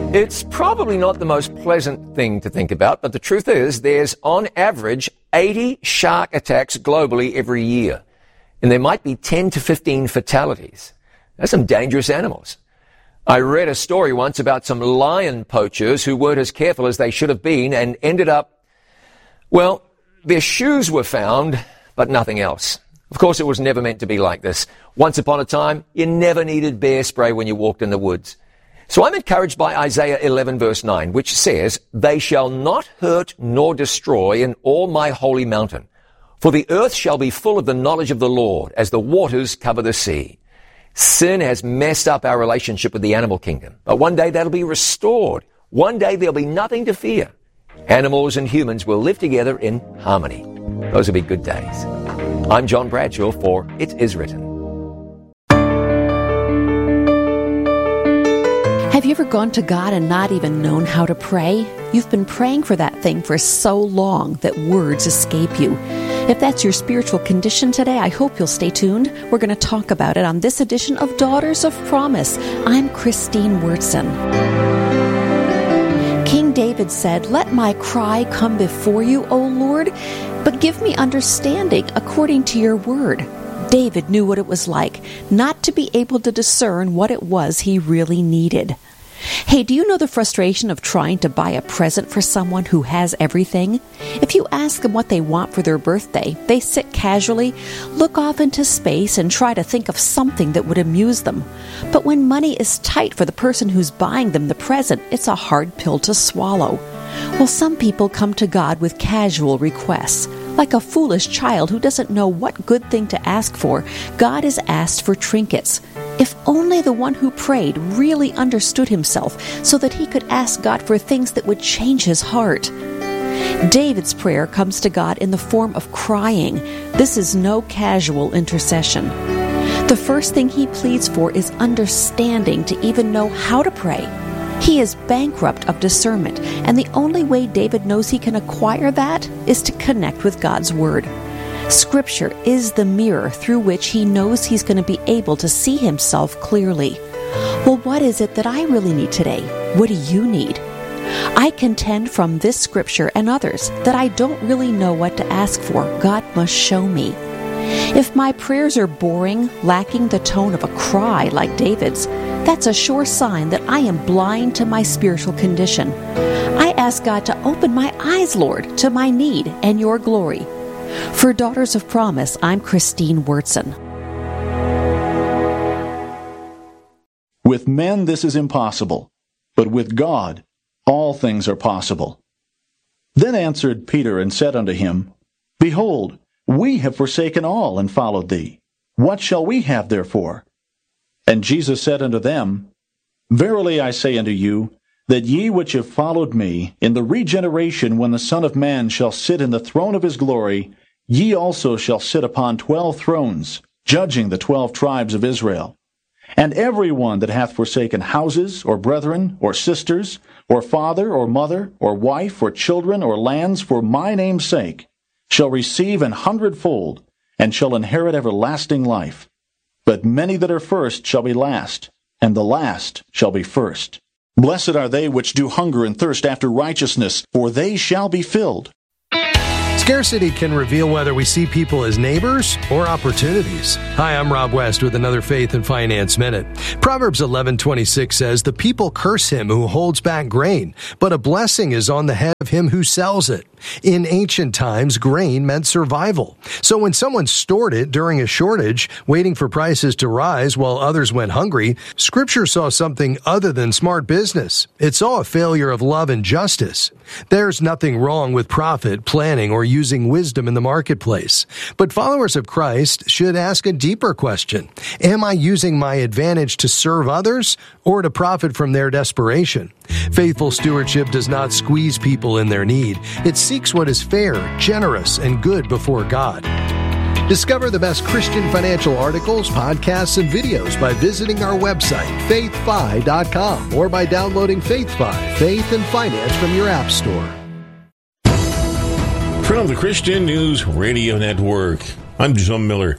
It's probably not the most pleasant thing to think about, but the truth is there's on average 80 shark attacks globally every year. And there might be 10 to 15 fatalities. That's some dangerous animals. I read a story once about some lion poachers who weren't as careful as they should have been and ended up, well, their shoes were found, but nothing else. Of course, it was never meant to be like this. Once upon a time, you never needed bear spray when you walked in the woods. So I'm encouraged by Isaiah 11 verse 9, which says, "They shall not hurt nor destroy in all my holy mountain. For the earth shall be full of the knowledge of the Lord, as the waters cover the sea." Sin has messed up our relationship with the animal kingdom, but one day that'll be restored. One day there'll be nothing to fear. Animals and humans will live together in harmony. Those will be good days. I'm John Bradshaw for It Is Written. Have you ever gone to God and not even known how to pray? You've been praying for that thing for so long that words escape you. If that's your spiritual condition today, I hope you'll stay tuned. We're going to talk about it on this edition of Daughters of Promise. I'm Christine Wurtson. King David said, "Let my cry come before you, O Lord, but give me understanding according to your word." David knew what it was like not to be able to discern what it was he really needed. Hey, do you know the frustration of trying to buy a present for someone who has everything? If you ask them what they want for their birthday, they sit casually, look off into space, and try to think of something that would amuse them. But when money is tight for the person who's buying them the present, it's a hard pill to swallow. Well, some people come to God with casual requests. Like a foolish child who doesn't know what good thing to ask for, God is asked for trinkets. If only the one who prayed really understood himself so that he could ask God for things that would change his heart. David's prayer comes to God in the form of crying. This is no casual intercession. The first thing he pleads for is understanding to even know how to pray. He is bankrupt of discernment, and the only way David knows he can acquire that is to connect with God's Word. Scripture is the mirror through which he knows he's going to be able to see himself clearly. Well, what is it that I really need today? What do you need? I contend from this scripture and others that I don't really know what to ask for. God must show me. If my prayers are boring, lacking the tone of a cry like David's, that's a sure sign that I am blind to my spiritual condition. I ask God to open my eyes, Lord, to my need and your glory. For Daughters of Promise, I'm Christine Wurtson. With men this is impossible, but with God all things are possible. Then answered Peter and said unto him, Behold, we have forsaken all and followed thee. What shall we have therefore? And Jesus said unto them, Verily I say unto you, that ye which have followed me, in the regeneration when the Son of Man shall sit in the throne of his glory, ye also shall sit upon 12 thrones, judging the 12 tribes of Israel. And every one that hath forsaken houses, or brethren, or sisters, or father, or mother, or wife, or children, or lands, for my name's sake, shall receive 100-fold, and shall inherit everlasting life. But many that are first shall be last, and the last shall be first. Blessed are they which do hunger and thirst after righteousness, for they shall be filled. Scarcity can reveal whether we see people as neighbors or opportunities. Hi, I'm Rob West with another Faith and Finance Minute. Proverbs 11:26 says, The people curse him who holds back grain, but a blessing is on the head of him who sells it. In ancient times, grain meant survival. So when someone stored it during a shortage, waiting for prices to rise while others went hungry, Scripture saw something other than smart business. It saw a failure of love and justice. There's nothing wrong with profit, planning, or using wisdom in the marketplace. But followers of Christ should ask a deeper question. Am I using my advantage to serve others or to profit from their desperation? Faithful stewardship does not squeeze people in their need. It seeks what is fair, generous, and good before God. Discover the best Christian financial articles, podcasts, and videos by visiting our website, faithfi.com, or by downloading FaithFi, Faith and Finance from your app store. From the Christian News Radio Network, I'm John Miller.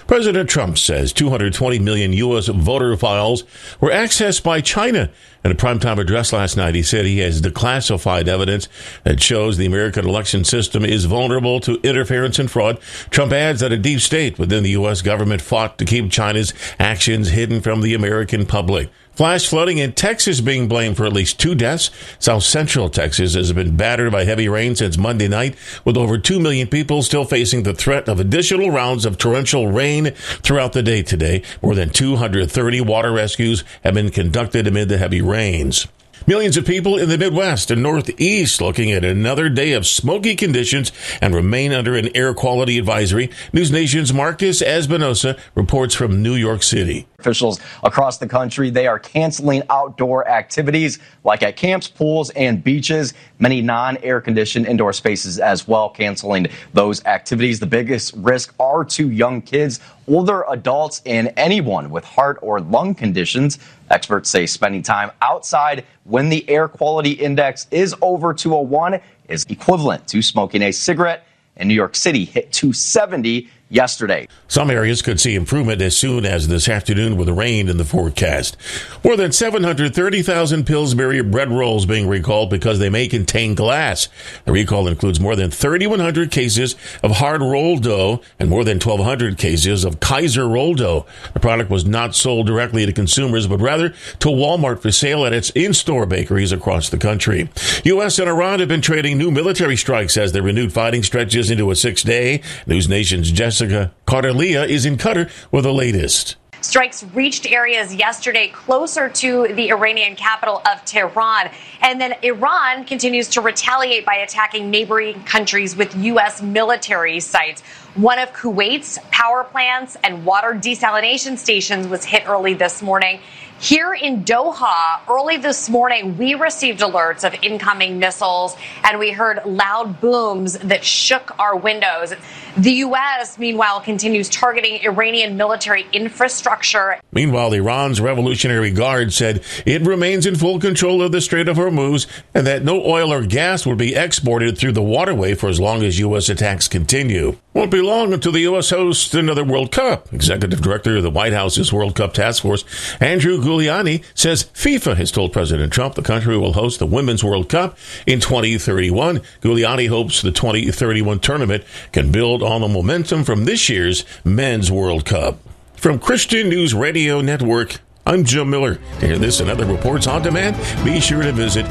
President Trump says 220 million U.S. voter files were accessed by China. In a primetime address last night, he said he has declassified evidence that shows the American election system is vulnerable to interference and fraud. Trump adds that a deep state within the U.S. government fought to keep China's actions hidden from the American public. Flash flooding in Texas being blamed for at least 2 deaths. South Central Texas has been battered by heavy rain since Monday night, with over 2 million people still facing the threat of additional rounds of torrential rain throughout the day today. More than 230 water rescues have been conducted amid the heavy rains. Millions of people in the Midwest and Northeast looking at another day of smoky conditions and remain under an air quality advisory. News Nation's Marcus Espinosa reports from New York City. Officials across the country, they are canceling outdoor activities like at camps, pools, and beaches. Many non-air-conditioned indoor spaces as well canceling those activities. The biggest risk are to young kids, older adults, and anyone with heart or lung conditions. Experts say spending time outside when the air quality index is over 201 is equivalent to smoking a cigarette. And New York City hit 270 yesterday. Some areas could see improvement as soon as this afternoon with rain in the forecast. More than 730,000 Pillsbury bread rolls being recalled because they may contain glass. The recall includes more than 3,100 cases of hard rolled dough and more than 1,200 cases of Kaiser roll dough. The product was not sold directly to consumers, but rather to Walmart for sale at its in-store bakeries across the country. U.S. and Iran have been trading new military strikes as the renewed fighting stretches into a 6-day. News Nation's Jessica Carter-Leah is in Qatar with the latest. Strikes reached areas yesterday closer to the Iranian capital of Tehran. And then Iran continues to retaliate by attacking neighboring countries with U.S. military sites. One of Kuwait's power plants and water desalination stations was hit early this morning. Here in Doha, early this morning, we received alerts of incoming missiles, and we heard loud booms that shook our windows. The U.S., meanwhile, continues targeting Iranian military infrastructure. Meanwhile, Iran's Revolutionary Guard said it remains in full control of the Strait of Hormuz and that no oil or gas will be exported through the waterway for as long as U.S. attacks continue. Won't be long until the U.S. hosts another World Cup. Executive Director of the White House's World Cup Task Force, Andrew Giuliani, says FIFA has told President Trump the country will host the Women's World Cup in 2031. Giuliani hopes the 2031 tournament can build on the momentum from this year's Men's World Cup. From Christian News Radio Network, I'm Jim Miller. To hear this and other reports on demand, be sure to visit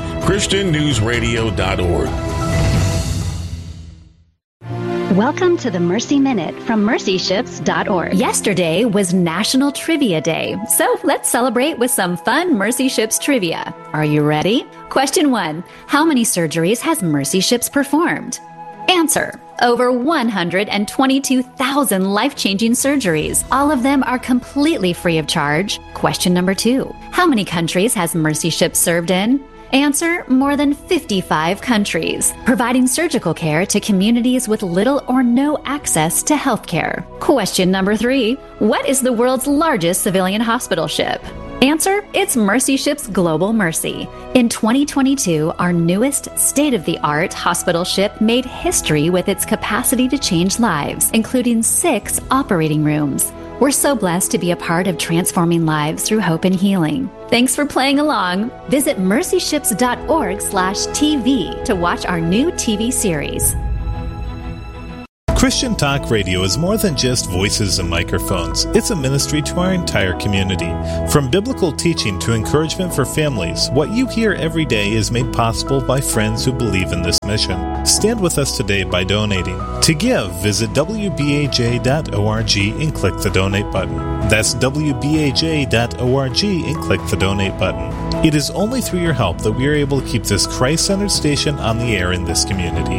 ChristianNewsRadio.org. Welcome to the Mercy Minute from MercyShips.org. Yesterday was National Trivia Day, so let's celebrate with some fun Mercy Ships trivia. Are you ready? Question 1. How many surgeries has Mercy Ships performed? Answer. Over 122,000 life-changing surgeries. All of them are completely free of charge. Question number 2. How many countries has Mercy Ships served in? Answer, more than 55 countries, providing surgical care to communities with little or no access to health care. Question number 3, what is the world's largest civilian hospital ship? Answer, it's Mercy Ships Global Mercy. In 2022, our newest state-of-the-art hospital ship made history with its capacity to change lives, including 6 operating rooms. We're so blessed to be a part of transforming lives through hope and healing. Thanks for playing along. Visit mercyships.org/TV to watch our new TV series. Christian Talk Radio is more than just voices and microphones. It's a ministry to our entire community. From biblical teaching to encouragement for families, what you hear every day is made possible by friends who believe in this mission. Stand with us today by donating. To give, visit WBAJ.org and click the donate button. That's WBAJ.org and click the donate button. It is only through your help that we are able to keep this Christ-centered station on the air in this community.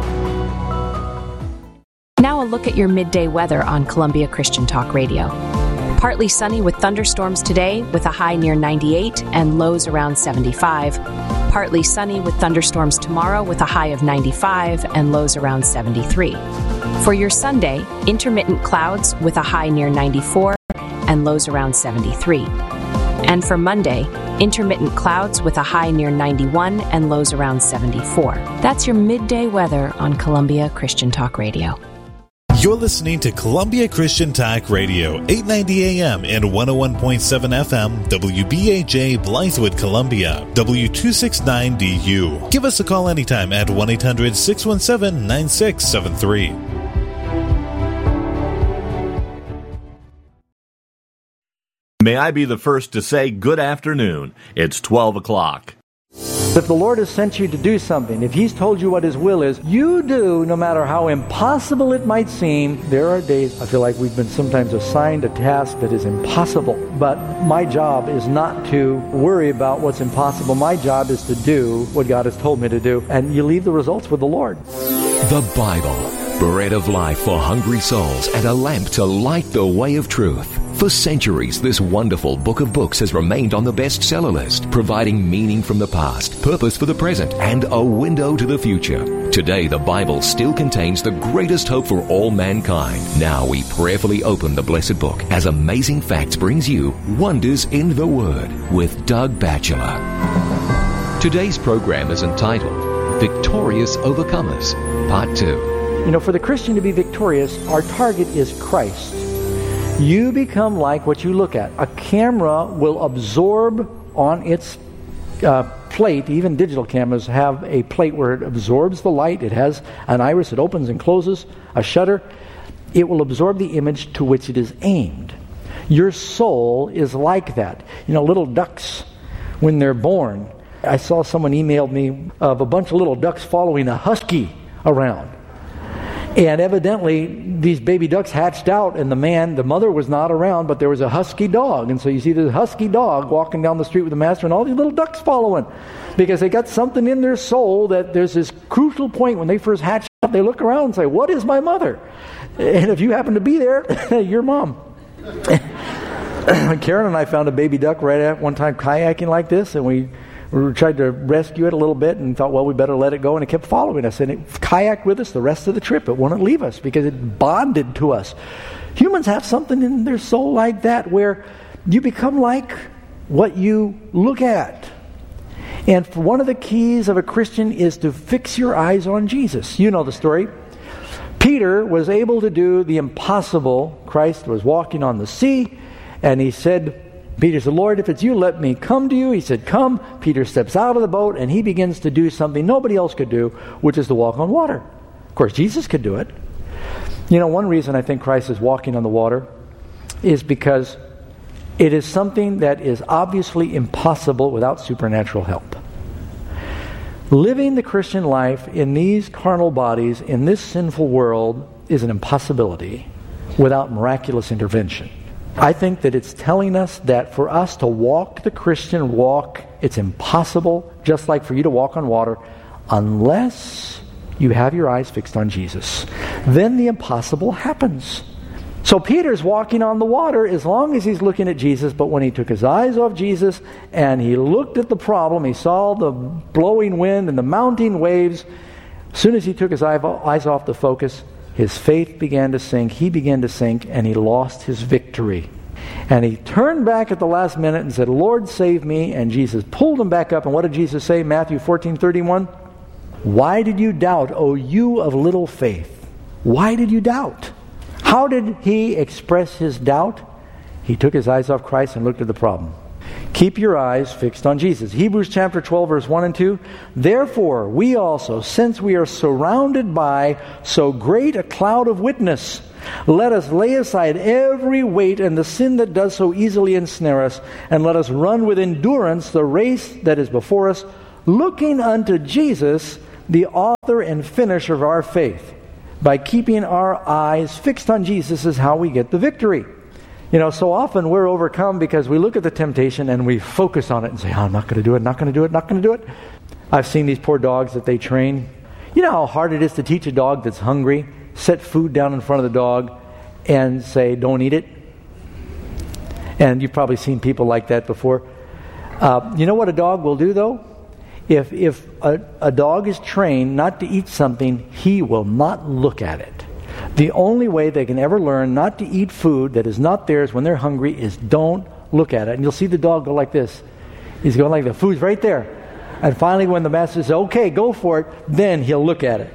Now a look at your midday weather on Columbia Christian Talk Radio. Partly sunny with thunderstorms today with a high near 98 and lows around 75. Partly sunny with thunderstorms tomorrow with a high of 95 and lows around 73. For your Sunday, intermittent clouds with a high near 94 and lows around 73. And for Monday, intermittent clouds with a high near 91 and lows around 74. That's your midday weather on Columbia Christian Talk Radio. You're listening to Columbia Christian Talk Radio, 890 AM and 101.7 FM, WBAJ Blythewood, Columbia, W269DU. Give us a call anytime at 1-800-617-9673. May I be the first to say good afternoon. It's 12 o'clock. If the Lord has sent you to do something, if He's told you what His will is, you do, no matter how impossible it might seem. There are days I feel like we've been sometimes assigned a task that is impossible. But my job is not to worry about what's impossible. My job is to do what God has told me to do. And you leave the results with the Lord. The Bible, bread of life for hungry souls and a lamp to light the way of truth. For centuries, this wonderful book of books has remained on the bestseller list, providing meaning from the past, purpose for the present, and a window to the future. Today, the Bible still contains the greatest hope for all mankind. Now we prayerfully open the blessed book as Amazing Facts brings you Wonders in the Word with Doug Batchelor. Today's program is entitled Victorious Overcomers, Part 2. You know, for the Christian to be victorious, our target is Christ. You become like what you look at. A camera will absorb on its plate. Even digital cameras have a plate where it absorbs the light. It has an iris. It opens and closes a shutter. It will absorb the image to which it is aimed. Your soul is like that. You know, little ducks, when they're born. I saw someone emailed me of a bunch of little ducks following a husky around. And evidently, these baby ducks hatched out, and the mother was not around, but there was a husky dog. And so you see this husky dog walking down the street with the master, and all these little ducks following. Because they got something in their soul that there's this crucial point when they first hatch out, they look around and say, what is my mother? And if you happen to be there, your mom. Karen and I found a baby duck right at one time kayaking like this, and we tried to rescue it a little bit and thought, well, we better let it go, and it kept following us, and it kayaked with us the rest of the trip. It wouldn't leave us because it bonded to us. Humans have something in their soul like that where you become like what you look at. And one of the keys of a Christian is to fix your eyes on Jesus. You know the story. Peter was able to do the impossible. Christ was walking on the sea, and Peter said, Lord, if it's you, let me come to you. He said, come. Peter steps out of the boat, and he begins to do something nobody else could do, which is to walk on water. Of course, Jesus could do it. You know, one reason I think Christ is walking on the water is because it is something that is obviously impossible without supernatural help. Living the Christian life in these carnal bodies, in this sinful world, is an impossibility without miraculous intervention. I think that it's telling us that for us to walk the Christian walk, it's impossible, just like for you to walk on water, unless you have your eyes fixed on Jesus. Then the impossible happens. So Peter's walking on the water as long as he's looking at Jesus, but when he took his eyes off Jesus and he looked at the problem, he saw the blowing wind and the mounting waves. As soon as he took his eyes off the focus, his faith began to sink, he began to sink, and he lost his victory. And he turned back at the last minute and said, Lord, save me. And Jesus pulled him back up. And what did Jesus say? Matthew 14:31. Why did you doubt, O you of little faith? Why did you doubt? How did he express his doubt? He took his eyes off Christ and looked at the problem. Keep your eyes fixed on Jesus. Hebrews chapter 12, verse 1 and 2. Therefore, we also, since we are surrounded by so great a cloud of witness, let us lay aside every weight and the sin that does so easily ensnare us, and let us run with endurance the race that is before us, looking unto Jesus, the author and finisher of our faith. By keeping our eyes fixed on Jesus is how we get the victory. You know, so often we're overcome because we look at the temptation and we focus on it and say, I'm not going to do it, not going to do it, not going to do it. I've seen these poor dogs that they train. You know how hard it is to teach a dog that's hungry, set food down in front of the dog and say, don't eat it? And you've probably seen people like that before. You know what a dog will do, though? If a dog is trained not to eat something, he will not look at it. The only way they can ever learn not to eat food that is not theirs when they're hungry is don't look at it. And you'll see the dog go like this. He's going like, the food's right there. And finally when the master says, okay, go for it, then he'll look at it.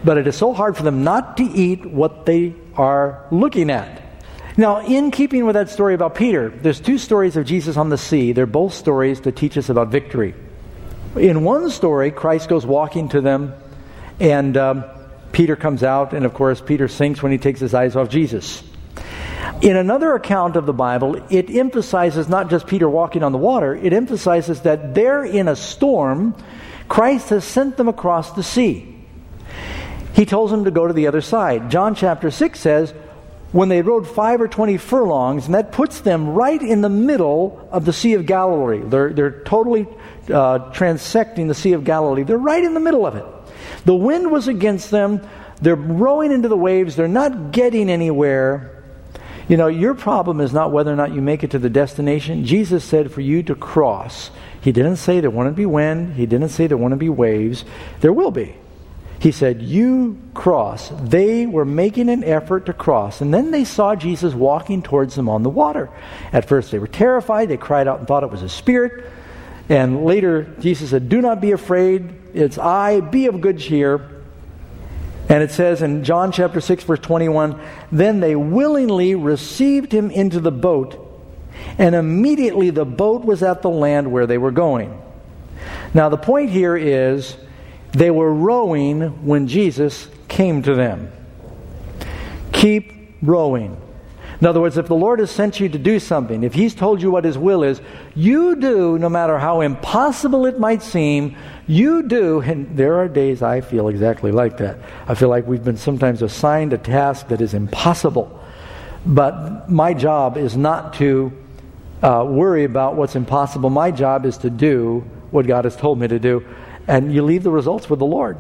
But it is so hard for them not to eat what they are looking at. Now, in keeping with that story about Peter, there's two stories of Jesus on the sea. They're both stories to teach us about victory. In one story, Christ goes walking to them, and Peter comes out, and of course, Peter sinks when he takes his eyes off Jesus. In another account of the Bible, it emphasizes not just Peter walking on the water, it emphasizes that they're in a storm. Christ has sent them across the sea. He tells them to go to the other side. John chapter 6 says, when they rode 5 or 20 furlongs, and that puts them right in the middle of the Sea of Galilee. They're totally transecting the Sea of Galilee. They're right in the middle of it. The wind was against them. They're rowing into the waves. They're not getting anywhere. You know, your problem is not whether or not you make it to the destination. Jesus said for you to cross. He didn't say there wouldn't be wind. He didn't say there wouldn't be waves. There will be. He said, you cross. They were making an effort to cross. And then they saw Jesus walking towards them on the water. At first they were terrified. They cried out and thought it was a spirit. And later Jesus said, do not be afraid. It's I. Be of good cheer. And it says in John chapter 6 verse 21, then they willingly received him into the boat. And immediately the boat was at the land where they were going. Now the point here is, they were rowing when Jesus came to them. Keep rowing. In other words, if the Lord has sent you to do something, if He's told you what His will is, you do, no matter how impossible it might seem, you do. And there are days I feel exactly like that. I feel like we've been sometimes assigned a task that is impossible. But my job is not to worry about what's impossible. My job is to do what God has told me to do. And you leave the results with the Lord.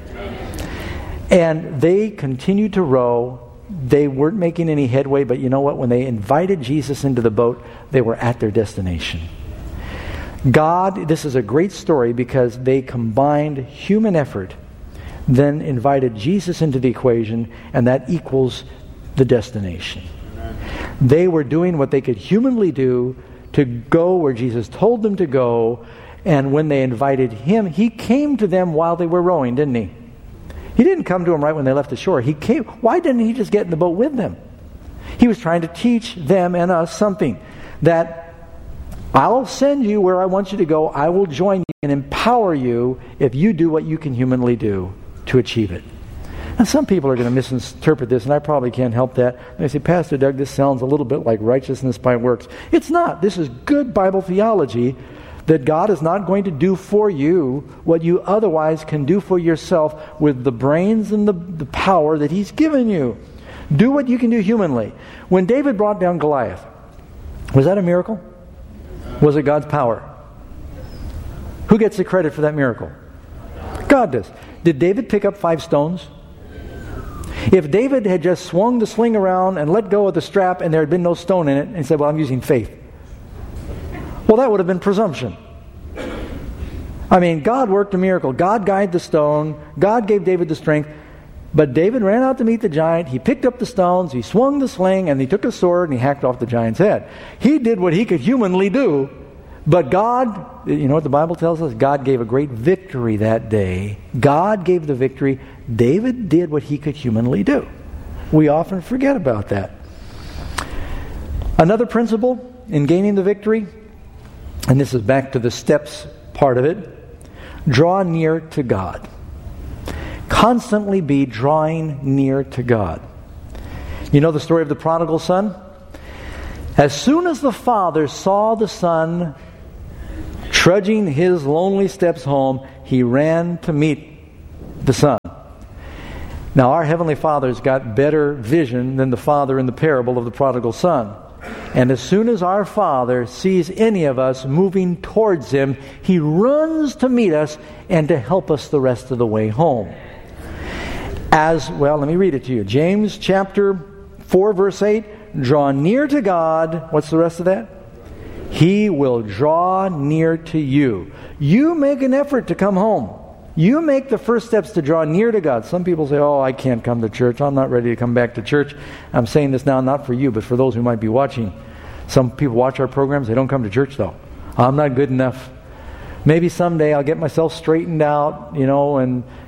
And they continued to row. They weren't making any headway, but you know what? When they invited Jesus into the boat, they were at their destination. God, this is a great story because they combined human effort, then invited Jesus into the equation, and that equals the destination. They were doing what they could humanly do to go where Jesus told them to go. And when they invited Him, He came to them while they were rowing, didn't He? He didn't come to them right when they left the shore. He came. Why didn't He just get in the boat with them? He was trying to teach them and us something. That I'll send you where I want you to go. I will join you and empower you if you do what you can humanly do to achieve it. Now some people are going to misinterpret this, and I probably can't help that. They say, Pastor Doug, this sounds a little bit like righteousness by works. It's not. This is good Bible theology. That God is not going to do for you what you otherwise can do for yourself with the brains and the power that He's given you. Do what you can do humanly. When David brought down Goliath, was that a miracle? Was it God's power? Who gets the credit for that miracle? God does. Did David pick up 5 stones? If David had just swung the sling around and let go of the strap and there had been no stone in it and said, well, I'm using faith. Well, that would have been presumption. I mean, God worked a miracle. God guided the stone. God gave David the strength. But David ran out to meet the giant. He picked up the stones. He swung the sling. And he took a sword and he hacked off the giant's head. He did what he could humanly do. But God, you know what the Bible tells us? God gave a great victory that day. God gave the victory. David did what he could humanly do. We often forget about that. Another principle in gaining the victory, and this is back to the steps part of it, draw near to God. Constantly be drawing near to God. You know the story of the prodigal son? As soon as the father saw the son trudging his lonely steps home, he ran to meet the son. Now our Heavenly Father's got better vision than the father in the parable of the prodigal son. And as soon as our Father sees any of us moving towards Him, He runs to meet us and to help us the rest of the way home. As well, let me read it to you. James chapter 4 verse 8, draw near to God. What's the rest of that? He will draw near to you. You make an effort to come home. You make the first steps to draw near to God. Some people say, oh, I can't come to church. I'm not ready to come back to church. I'm saying this now not for you, but for those who might be watching. Some people watch our programs. They don't come to church, though. I'm not good enough. Maybe someday I'll get myself straightened out, and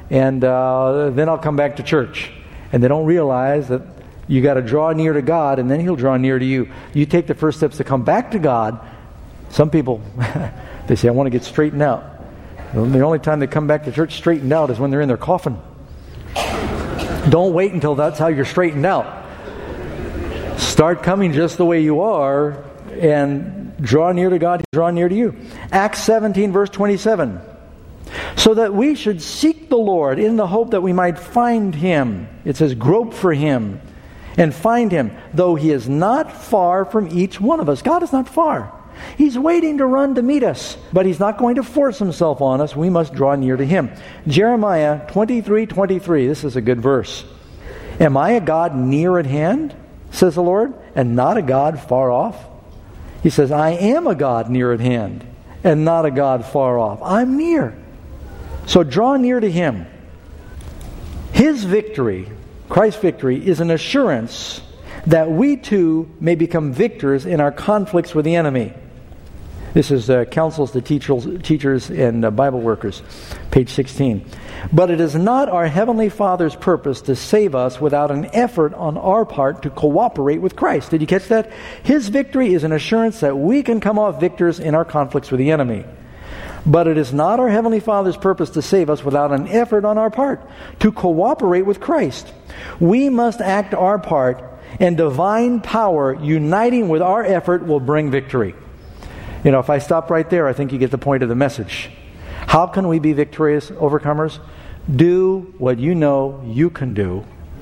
and then I'll come back to church. And they don't realize that you got to draw near to God, and then He'll draw near to you. You take the first steps to come back to God. Some people, they say, I want to get straightened out. The only time they come back to church straightened out is when they're in their coffin. Don't wait until that's how you're straightened out. Start coming just the way you are, and draw near to God, draw near to you. Acts 17, verse 27. So that we should seek the Lord in the hope that we might find Him. It says, grope for Him and find Him, though He is not far from each one of us. God is not far. He's waiting to run to meet us, but He's not going to force Himself on us. We must draw near to Him. Jeremiah 23:23. This is a good verse. Am I a God near at hand, says the Lord, and not a God far off? He says, I am a God near at hand, and not a God far off. I'm near. So draw near to Him. His victory, Christ's victory, is an assurance that we too may become victors in our conflicts with the enemy. This is Counsels to Teachers and Bible Workers, page 16. But it is not our Heavenly Father's purpose to save us without an effort on our part to cooperate with Christ. Did you catch that? His victory is an assurance that we can come off victors in our conflicts with the enemy. But it is not our Heavenly Father's purpose to save us without an effort on our part to cooperate with Christ. We must act our part, and divine power uniting with our effort will bring victory. You know, if I stop right there, I think you get the point of the message. How can we be victorious overcomers? Do what you know you can do.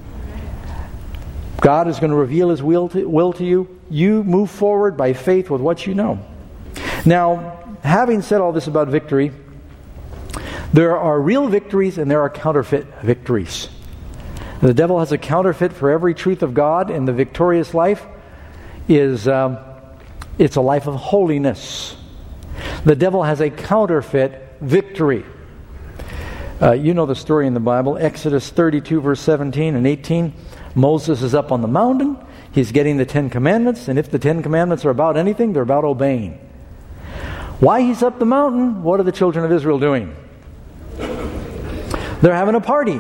God is going to reveal His will to you. You move forward by faith with what you know. Now, having said all this about victory, there are real victories and there are counterfeit victories. The devil has a counterfeit for every truth of God, and the victorious life is it's a life of holiness. The devil has a counterfeit victory. You know the story in the Bible, Exodus 32, verse 17 and 18. Moses is up on the mountain. He's getting the 10 Commandments, and if the 10 Commandments are about anything, they're about obeying. While he's up the mountain, what are the children of Israel doing? They're having a party.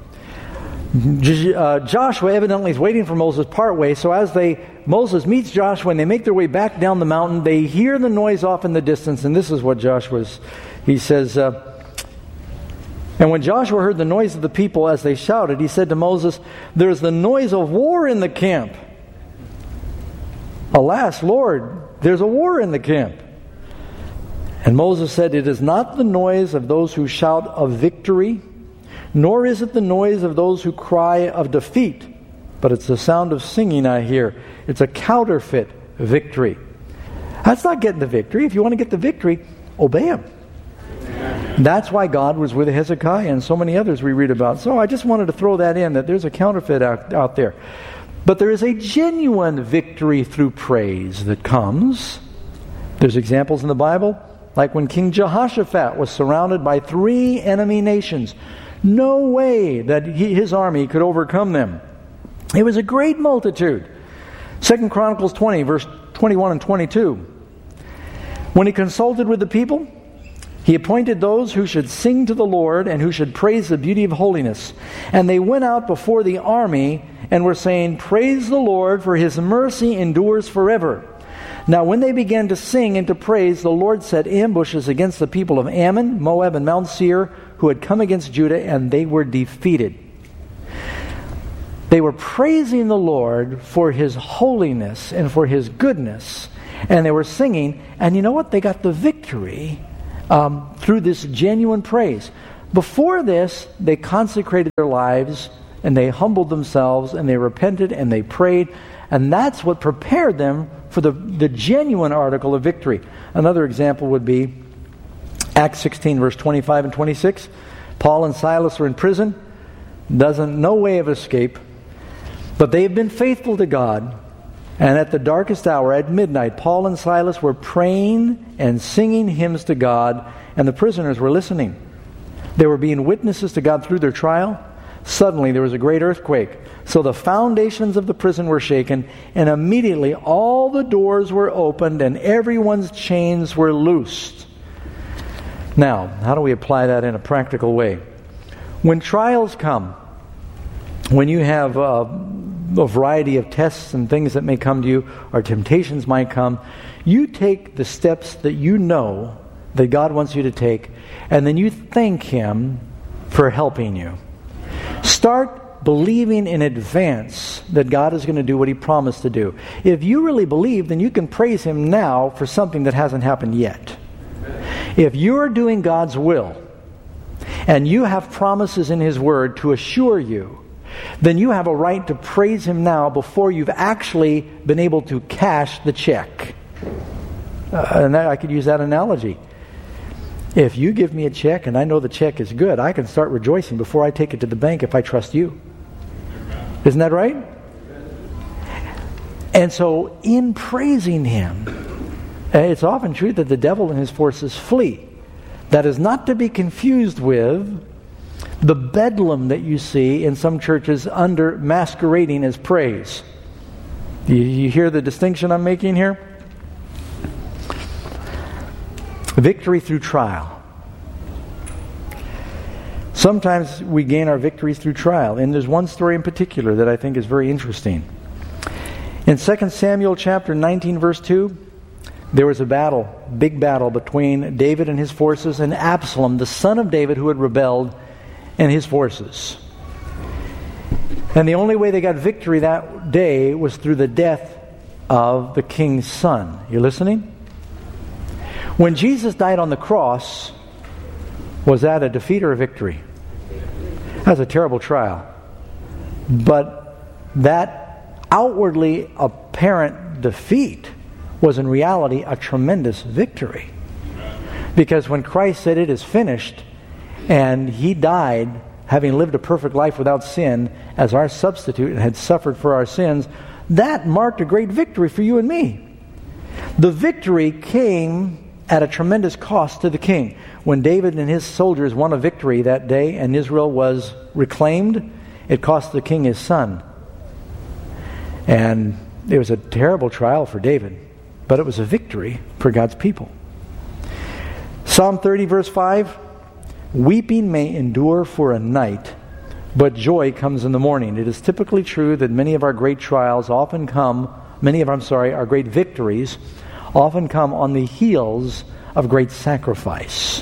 Joshua evidently is waiting for Moses part way, so as Moses meets Joshua and they make their way back down the mountain, they hear the noise off in the distance, and this is what he says, and when Joshua heard the noise of the people as they shouted, he said to Moses, there's the noise of war in the camp. Alas, Lord, there's a war in the camp. And Moses said, it is not the noise of those who shout of victory, nor is it the noise of those who cry of defeat, but it's the sound of singing I hear. It's a counterfeit victory. That's not getting the victory. If you want to get the victory, obey Him. That's why God was with Hezekiah and so many others we read about. So I just wanted to throw that in, that there's a counterfeit out there. But there is a genuine victory through praise that comes. There's examples in the Bible, like when King Jehoshaphat was surrounded by 3 enemy nations. No way that his army could overcome them. It was a great multitude. 2 Chronicles 20, verse 21 and 22. When he consulted with the people, he appointed those who should sing to the Lord and who should praise the beauty of holiness. And they went out before the army and were saying, praise the Lord, for His mercy endures forever. Now when they began to sing and to praise, the Lord set ambushes against the people of Ammon, Moab, and Mount Seir, who had come against Judah, and they were defeated. They were praising the Lord for His holiness and for His goodness, and they were singing, and you know what? They got the victory through this genuine praise. Before this, they consecrated their lives, and they humbled themselves, and they repented, and they prayed, and that's what prepared them for the genuine article of victory. Another example would be Acts 16, verse 25 and 26. Paul and Silas are in prison. No way of escape. But they have been faithful to God. And at the darkest hour, at midnight, Paul and Silas were praying and singing hymns to God, and the prisoners were listening. They were being witnesses to God through their trial. Suddenly there was a great earthquake. So the foundations of the prison were shaken, and immediately all the doors were opened and everyone's chains were loosed. Now, how do we apply that in a practical way? When trials come, when you have a variety of tests and things that may come to you, or temptations might come, you take the steps that you know that God wants you to take, and then you thank Him for helping you. Start believing in advance that God is going to do what He promised to do. If you really believe, then you can praise Him now for something that hasn't happened yet. If you're doing God's will, and you have promises in His Word to assure you, then you have a right to praise Him now before you've actually been able to cash the check. And I could use that analogy. If you give me a check and I know the check is good, I can start rejoicing before I take it to the bank if I trust you. Isn't that right? And so in praising Him, it's often true that the devil and his forces flee. That is not to be confused with the bedlam that you see in some churches under masquerading as praise. You hear the distinction I'm making here? Victory through trial. Sometimes we gain our victories through trial, and there's one story in particular that I think is very interesting. In 2 Samuel chapter 19, verse 2, there was a battle, big battle, between David and his forces and Absalom, the son of David who had rebelled, and his forces. And the only way they got victory that day was through the death of the king's son. You listening? When Jesus died on the cross, was that a defeat or a victory? That was a terrible trial. But that outwardly apparent defeat was in reality a tremendous victory. Because when Christ said it is finished, and He died having lived a perfect life without sin as our substitute and had suffered for our sins, that marked a great victory for you and me. The victory came at a tremendous cost to the king. When David and his soldiers won a victory that day and Israel was reclaimed, it cost the king his son. And it was a terrible trial for David, but it was a victory for God's people. Psalm 30 verse 5, weeping may endure for a night, but joy comes in the morning. It is typically true that many of our great trials often come, our great victories often come on the heels of great sacrifice.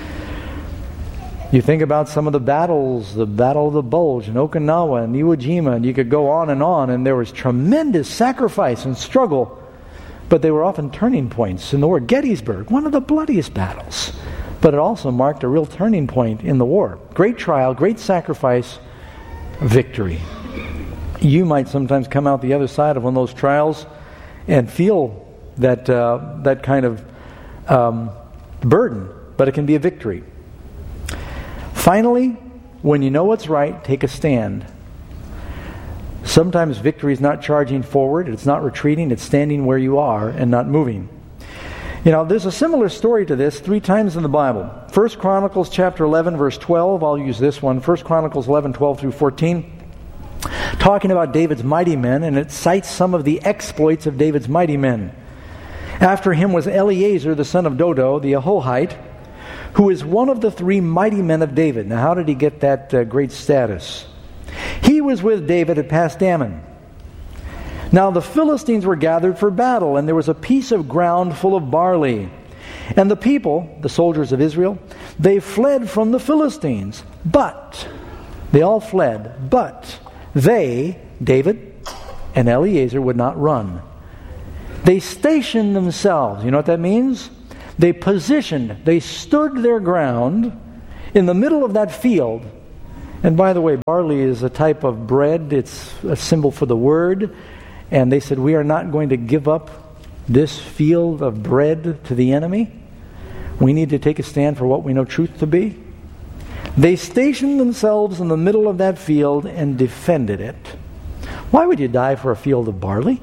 You think about some of the battles, the Battle of the Bulge and Okinawa and Iwo Jima, and you could go on, and there was tremendous sacrifice and struggle, but they were often turning points. In the war, Gettysburg, one of the bloodiest battles, but it also marked a real turning point in the war. Great trial, great sacrifice, victory. You might sometimes come out the other side of one of those trials and feel that kind of burden, but it can be a victory. Finally, when you know what's right, take a stand. Sometimes victory is not charging forward, it's not retreating, it's standing where you are and not moving. You know, there's a similar story to this 3 times in the Bible. 1 Chronicles chapter 11, verse 12, I'll use this one. 1 Chronicles 11, 12 through 14. Talking about David's mighty men, and it cites some of the exploits of David's mighty men. After him was Eleazar, the son of Dodo, the Ahohite, who is one of the 3 mighty men of David. Now, how did he get that great status? He was with David at Pasdammim. Now the Philistines were gathered for battle, and there was a piece of ground full of barley. And the people, the soldiers of Israel, they fled from the Philistines. But, they all fled, but they, David and Eleazar, would not run. They stationed themselves. You know what that means? They positioned, they stood their ground in the middle of that field. And by the way, barley is a type of bread. It's a symbol for the word. And they said, we are not going to give up this field of bread to the enemy. We need to take a stand for what we know truth to be. They stationed themselves in the middle of that field and defended it. Why would you die for a field of barley?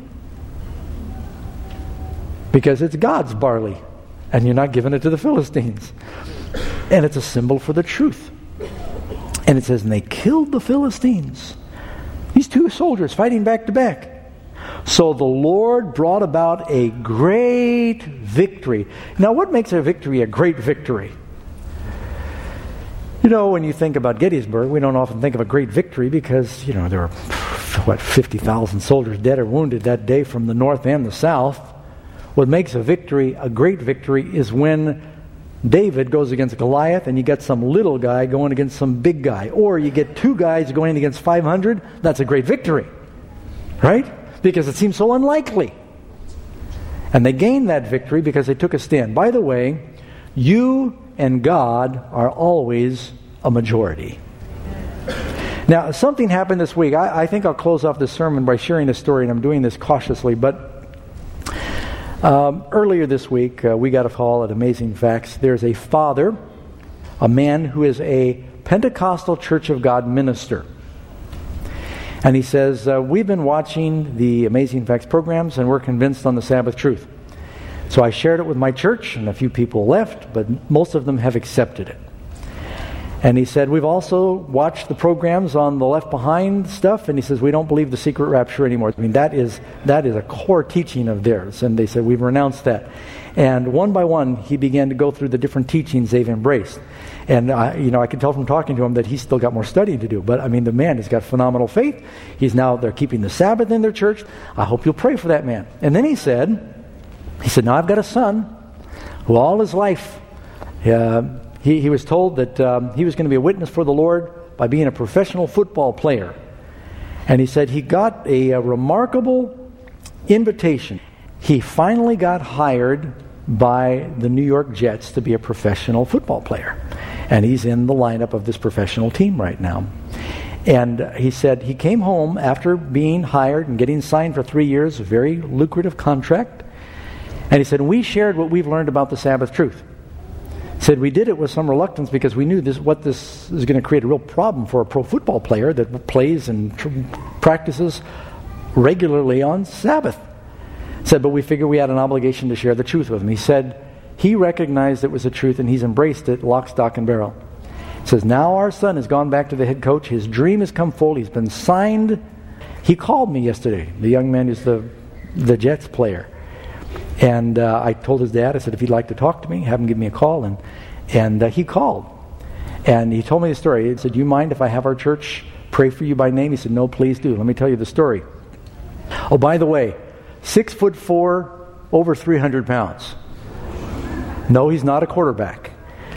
Because it's God's barley, and you're not giving it to the Philistines. And it's a symbol for the truth. And it says, and they killed the Philistines. These 2 soldiers fighting back to back. So the Lord brought about a great victory. Now, what makes a victory a great victory? You know, when you think about Gettysburg, we don't often think of a great victory because, there were, 50,000 soldiers dead or wounded that day from the north and the south. What makes a victory a great victory is when David goes against Goliath and you get some little guy going against some big guy. Or you get two guys going against 500. That's a great victory. Right? Because it seems so unlikely. And they gained that victory because they took a stand. By the way, you and God are always a majority. Now, something happened this week. I think I'll close off this sermon by sharing this story, and I'm doing this cautiously. But earlier this week, we got a call at Amazing Facts. There's a father, a man who is a Pentecostal Church of God minister. And he says, we've been watching the Amazing Facts programs, and we're convinced on the Sabbath truth. So I shared it with my church, and a few people left, but most of them have accepted it. And he said, we've also watched the programs on the Left Behind stuff, and he says, we don't believe the secret rapture anymore. I mean, that is a core teaching of theirs. And they said, we've renounced that. And one by one, he began to go through the different teachings they've embraced. And, I can tell from talking to him that he's still got more studying to do. But, the man has got phenomenal faith. They're keeping the Sabbath in their church. I hope you'll pray for that man. And then he said, now I've got a son who all his life, he was told that he was going to be a witness for the Lord by being a professional football player. And he said he got a remarkable invitation. He finally got hired by the New York Jets to be a professional football player. And he's in the lineup of this professional team right now. And he said he came home after being hired and getting signed for 3 years, a very lucrative contract. And he said, we shared what we've learned about the Sabbath truth. He said, we did it with some reluctance because we knew this is going to create a real problem for a pro football player that plays and practices regularly on Sabbath. He said, but we figured we had an obligation to share the truth with him. He said he recognized it was the truth and he's embraced it lock, stock, and barrel. He says, now our son has gone back to the head coach. His dream has come full. He's been signed. He called me yesterday. The young man is the Jets player. And I told his dad, I said, if he'd like to talk to me, have him give me a call. And he called. And he told me the story. He said, do you mind if I have our church pray for you by name? He said, no, please do. Let me tell you the story. Oh, by the way, 6'4", over 300 pounds. No, he's not a quarterback.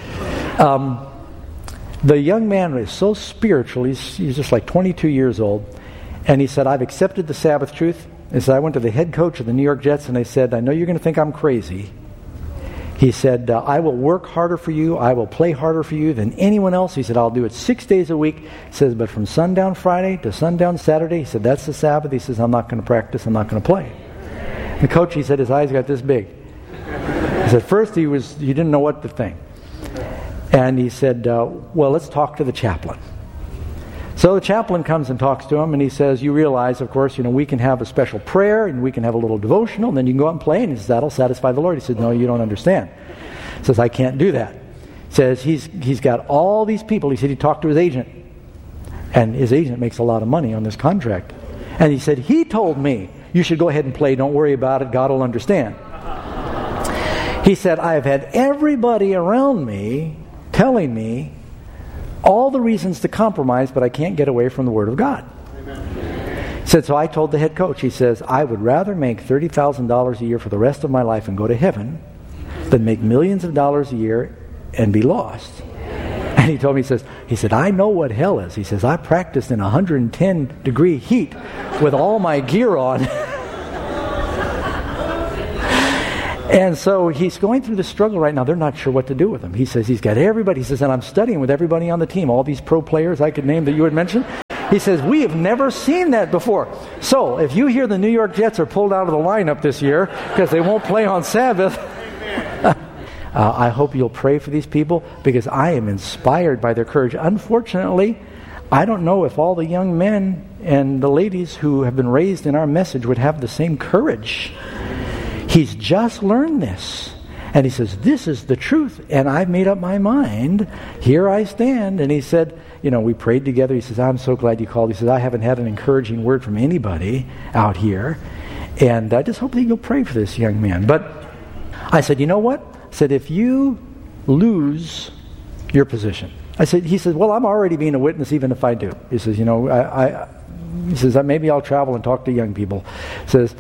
The young man is so spiritual. He's just like 22 years old. And he said, I've accepted the Sabbath truth. He said, I went to the head coach of the New York Jets and I said, I know you're going to think I'm crazy. He said, I will work harder for you. I will play harder for you than anyone else. He said, I'll do it 6 days a week. He says, but from sundown Friday to sundown Saturday, he said, that's the Sabbath. He says, I'm not going to practice. I'm not going to play. The coach, he said, his eyes got this big. He said, first he didn't know what to think. And he said, well, let's talk to the chaplain. So the chaplain comes and talks to him, and he says, you realize, of course, we can have a special prayer, and we can have a little devotional, and then you can go out and play, and he says, that'll satisfy the Lord. He said, no, you don't understand. He says, I can't do that. He says, he's got all these people. He said he talked to his agent, and his agent makes a lot of money on this contract. And he said, he told me, you should go ahead and play, don't worry about it, God will understand. He said, I've had everybody around me telling me all the reasons to compromise, but I can't get away from the Word of God. He said, so I told the head coach, he says, I would rather make $30,000 a year for the rest of my life and go to heaven than make millions of dollars a year and be lost. And he told me, he said, I know what hell is. He says, I practiced in 110-degree heat with all my gear on. And so he's going through the struggle right now. They're not sure what to do with him. He says he's got everybody. He says, and I'm studying with everybody on the team, all these pro players I could name that you had mentioned. He says, we have never seen that before. So if you hear the New York Jets are pulled out of the lineup this year because they won't play on Sabbath, I hope you'll pray for these people because I am inspired by their courage. Unfortunately, I don't know if all the young men and the ladies who have been raised in our message would have the same courage. He's just learned this. And he says, this is the truth. And I've made up my mind. Here I stand. And he said, we prayed together. He says, I'm so glad you called. He says, I haven't had an encouraging word from anybody out here. And I just hope that you'll pray for this young man. But I said, you know what? I said, if you lose your position? He said, well, I'm already being a witness even if I do. He says, he says, maybe I'll travel and talk to young people. He says,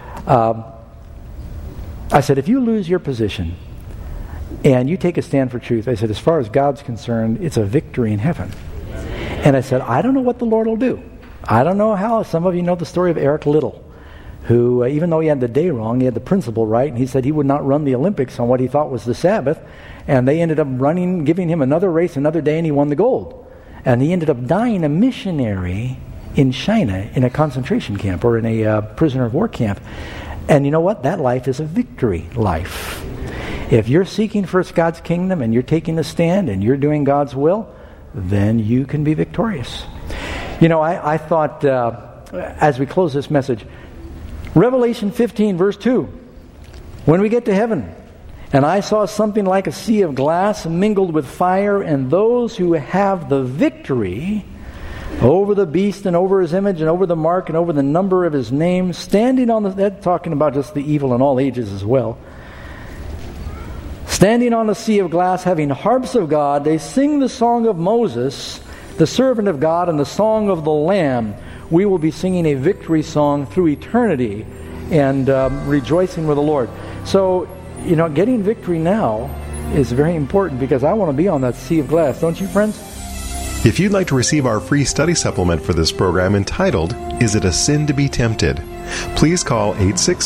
I said, if you lose your position and you take a stand for truth, I said, as far as God's concerned, it's a victory in heaven. And I said, I don't know what the Lord will do. I don't know how. Some of you know the story of Eric Liddell, who, even though he had the day wrong, he had the principle right, and he said he would not run the Olympics on what he thought was the Sabbath, and they ended up giving him another race another day, and he won the gold. And he ended up dying a missionary in China in a concentration camp or in a prisoner of war camp. And you know what? That life is a victory life. If you're seeking first God's kingdom and you're taking a stand and you're doing God's will, then you can be victorious. I thought as we close this message, Revelation 15 verse 2, when we get to heaven, and I saw something like a sea of glass mingled with fire, and those who have the victory over the beast and over his image and over the mark and over the number of his name, standing on that's talking about just the evil in all ages as well, standing on the sea of glass, having harps of God, they sing the song of Moses, the servant of God, and the song of the Lamb. We will be singing a victory song through eternity and rejoicing with the Lord. So, getting victory now is very important, because I want to be on that sea of glass. Don't you, friends? If you'd like to receive our free study supplement for this program entitled, Is It a Sin to Be Tempted?, please call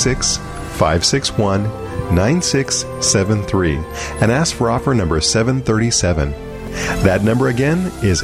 866-561-9673 and ask for offer number 737. That number again is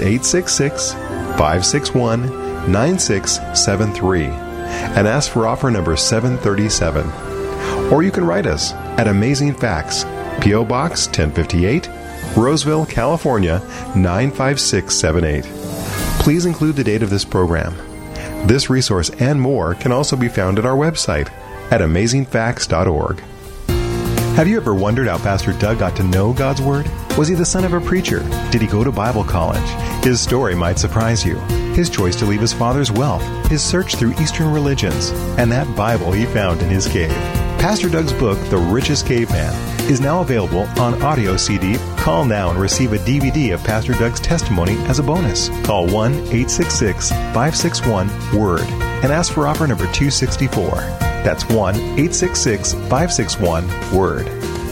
866-561-9673 and ask for offer number 737. Or you can write us at Amazing Facts, P.O. Box 1058, Roseville, California 95678. Please include the date of this program. This resource and more can also be found at our website at amazingfacts.org. Have you ever wondered how Pastor Doug got to know God's Word? Was he the son of a preacher? Did he go to Bible college? His story might surprise you. His choice to leave his father's wealth, his search through Eastern religions, and that Bible he found in his cave. Pastor Doug's book, The Richest Caveman, is now available on audio CD. Call now and receive a DVD of Pastor Doug's testimony as a bonus. Call 1-866-561-WORD and ask for offer number 264. That's 1-866-561-WORD.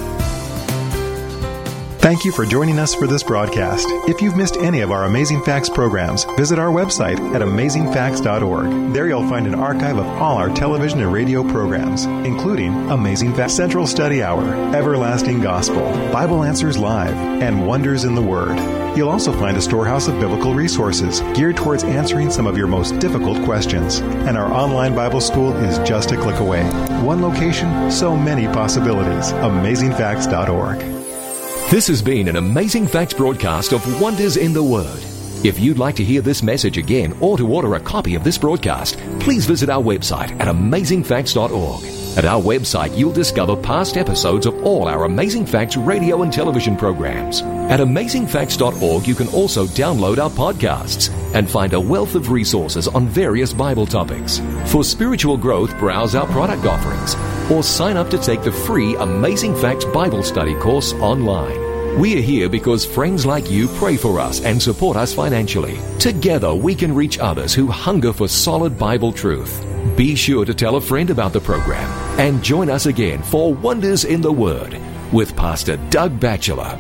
Thank you for joining us for this broadcast. If you've missed any of our Amazing Facts programs, visit our website at amazingfacts.org. There you'll find an archive of all our television and radio programs, including Amazing Facts Central Study Hour, Everlasting Gospel, Bible Answers Live, and Wonders in the Word. You'll also find a storehouse of biblical resources geared towards answering some of your most difficult questions. And our online Bible school is just a click away. One location, so many possibilities. AmazingFacts.org. This has been an Amazing Facts broadcast of Wonders in the Word. If you'd like to hear this message again or to order a copy of this broadcast, please visit our website at amazingfacts.org. At our website, you'll discover past episodes of all our Amazing Facts radio and television programs. At amazingfacts.org, you can also download our podcasts and find a wealth of resources on various Bible topics. For spiritual growth, browse our product offerings or sign up to take the free Amazing Facts Bible Study course online. We are here because friends like you pray for us and support us financially. Together, we can reach others who hunger for solid Bible truth. Be sure to tell a friend about the program and join us again for Wonders in the Word with Pastor Doug Batchelor.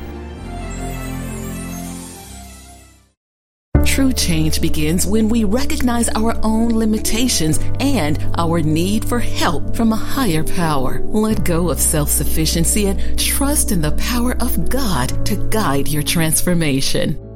True change begins when we recognize our own limitations and our need for help from a higher power. Let go of self-sufficiency and trust in the power of God to guide your transformation.